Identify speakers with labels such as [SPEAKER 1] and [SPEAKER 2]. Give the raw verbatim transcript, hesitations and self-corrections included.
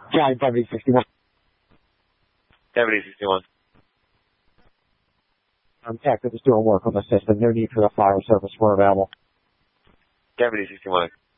[SPEAKER 1] Giant Deputy sixty-one.
[SPEAKER 2] Deputy sixty-one.
[SPEAKER 1] I'm Tech, just doing work on the system. No need for the fire service. We're available.
[SPEAKER 2] Deputy sixty-one.